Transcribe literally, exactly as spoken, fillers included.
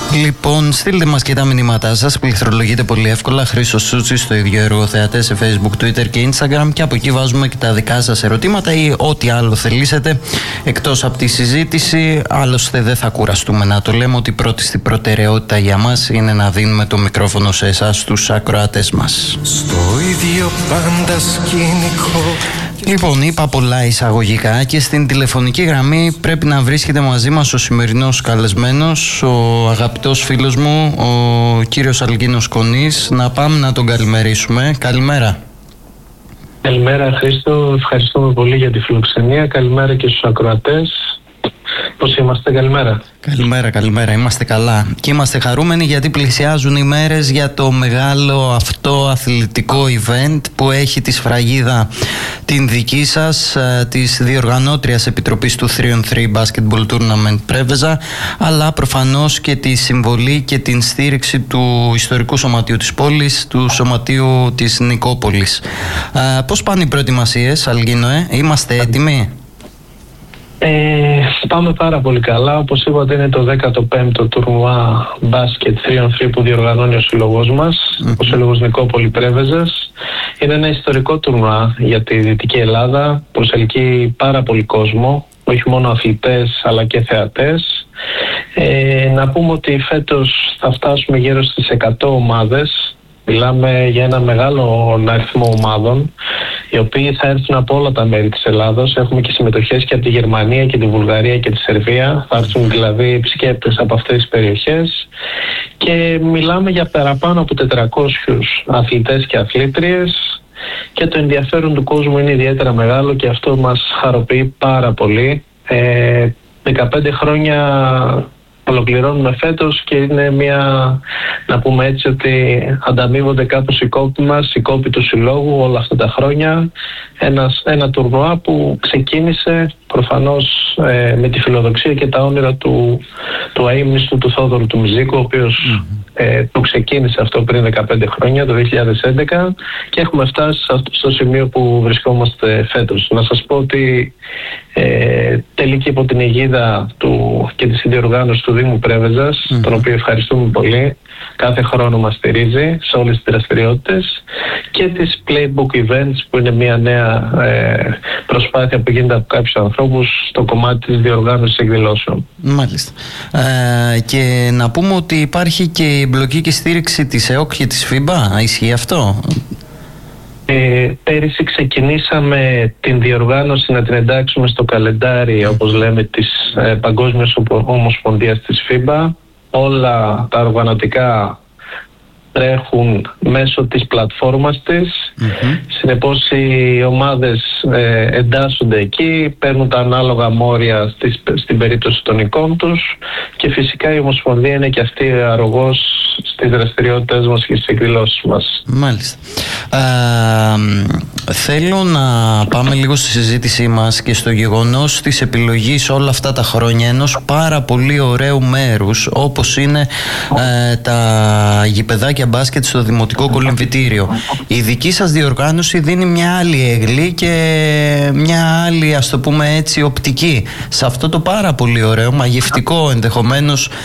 Λοιπόν, στείλτε μας και τα μηνύματά σας. Πληκτρολογείτε πολύ εύκολα. Χρήστος Σούτσης, στο ίδιο εργοθεατές σε Facebook, Twitter και Instagram. Και από εκεί βάζουμε και τα δικά σας ερωτήματα ή ό,τι άλλο θελήσετε εκτός από τη συζήτηση. Άλλωστε, δεν θα κουραστούμε να το λέμε ότι πρώτη στην προτεραιότητα για μας είναι να δίνουμε το μικρόφωνο σε εσάς, τους ακροατές μας. Στο ίδιο πάντα σκηνικό. Λοιπόν, είπα πολλά εισαγωγικά και στην τηλεφωνική γραμμή πρέπει να βρίσκεται μαζί μας ο σημερινός καλεσμένος, ο αγαπητός φίλος μου, ο κύριος Αλκίνος Κονής. Να πάμε να τον καλημερίσουμε. Καλημέρα. Καλημέρα Χρήστο, ευχαριστούμε πολύ για τη φιλοξενία. Καλημέρα και στους ακροατές. Πώς είμαστε, καλημέρα. Καλημέρα, καλημέρα. Είμαστε καλά. Και είμαστε χαρούμενοι γιατί πλησιάζουν οι μέρες για το μεγάλο αυτό αθλητικό event που έχει τη σφραγίδα την δική σας, της διοργανώτριας επιτροπής του θρι ον θρι Basketball Tournament Πρέβεζα, αλλά προφανώς και τη συμβολή και την στήριξη του ιστορικού σωματείου της πόλης, του σωματείου της Νικόπολης. Πώς πάνε οι προετοιμασίες, Αλγίνο, είμαστε έτοιμοι? Ε, πάμε πάρα πολύ καλά. Όπως είπατε, είναι το δέκατο πέμπτο τουρνουά μπάσκετ θρι ον θρι που διοργανώνει ο σύλλογος μας, mm-hmm. ο Σύλλογος Νικόπολη Πρέβεζας. Είναι ένα ιστορικό τουρνουά για τη Δυτική Ελλάδα. Προσελκύει πάρα πολύ κόσμο, όχι μόνο αθλητές αλλά και θεατές. Ε, να πούμε ότι φέτος θα φτάσουμε γύρω στις εκατό ομάδες. Μιλάμε για ένα μεγάλο αριθμό ομάδων, οι οποίοι θα έρθουν από όλα τα μέρη της Ελλάδος. Έχουμε και συμμετοχές και από τη Γερμανία και τη Βουλγαρία και τη Σερβία. Θα έρθουν δηλαδή επισκέπτες από αυτές τις περιοχές. Και μιλάμε για παραπάνω από τετρακόσιους αθλητές και αθλήτριες. Και το ενδιαφέρον του κόσμου είναι ιδιαίτερα μεγάλο και αυτό μας χαροποιεί πάρα πολύ. Ε, δεκαπέντε χρόνια ολοκληρώνουμε φέτος και είναι μια, να πούμε έτσι, ότι ανταμείβονται κάπως οι κόποι μας, οι κόποι του συλλόγου όλα αυτά τα χρόνια. Ένας, ένα τουρνουά που ξεκίνησε προφανώς ε, με τη φιλοδοξία και τα όνειρα του, του αείμνηστου του Θόδωρου του Μιζίκου, ο οποίος mm. ε, το ξεκίνησε αυτό πριν δεκαπέντε χρόνια, το δύο χιλιάδες έντεκα, και έχουμε φτάσει στο σημείο που βρισκόμαστε φέτος. Να σας πω ότι ε, τελική υπό την αιγίδα του και τη συνδιοργάνωση του Δήμου Πρέβεζας, mm. τον οποίο ευχαριστούμε πολύ, κάθε χρόνο μας στηρίζει σε όλες τις δραστηριότητες, και τις Playbook Events, που είναι μια νέα ε, προσπάθεια που γίνεται από κάποιους ανθρώπους στο κομμάτι της διοργάνωσης εκδηλώσεων. Μάλιστα. Ε, και να πούμε ότι υπάρχει και η εμπλοκή και στήριξη της ΕΟΚ και της FIBA. Ισχύει αυτό? Ε, πέρυσι ξεκινήσαμε την διοργάνωση να την εντάξουμε στο καλεντάρι, όπως λέμε, της ε, Παγκόσμιας Ομοσπονδίας της FIBA. Όλα τα οργανωτικά τρέχουν μέσω της πλατφόρμας της. Mm-hmm. Συνεπώς οι ομάδες ε, εντάσσονται εκεί, παίρνουν τα ανάλογα μόρια στις, στην περίπτωση των εικών τους, και φυσικά η Ομοσπονδία είναι και αυτή αρρωγός στις δραστηριότητες μας και στις εκδηλώσεις μας. Μάλιστα. Ε, θέλω να πάμε λίγο στη συζήτησή μας και στο γεγονός της επιλογής όλα αυτά τα χρόνια ενός πάρα πολύ ωραίου μέρους, όπως είναι ε, τα γηπεδάκια μπάσκετ στο Δημοτικό Κολυμβητήριο. Η δική σας διοργάνωση δίνει μια άλλη έγκλη και μια άλλη, ας το πούμε έτσι, οπτική σε αυτό το πάρα πολύ ωραίο, μαγευτικό ενδεχομένως